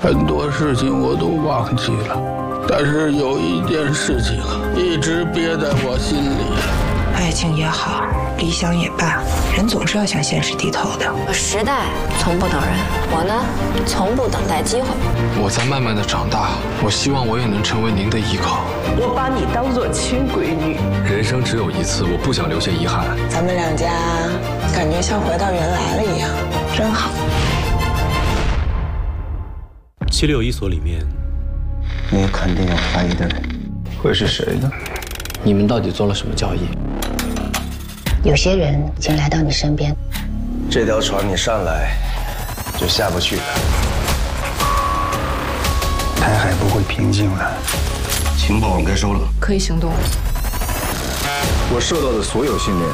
很多事情我都忘记了，但是有一件事情一直憋在我心里。 爱情也好，理想也罢，人总是要向现实低头的。 时代从不等人，我呢，从不等待机会。 我在慢慢的长大，我希望我也能成为您的依靠。 我把你当作亲闺女。 人生只有一次，我不想留下遗憾。 咱们两家感觉像回到原来了一样，真好。 761所里面， 你肯定有怀疑的人，会是谁呢？ 你们到底做了什么交易？ 有些人已经来到你身边， 这条船你上来就下不去了。 台海不会平静的， 情报我们该收了， 可以行动。 我受到的所有训练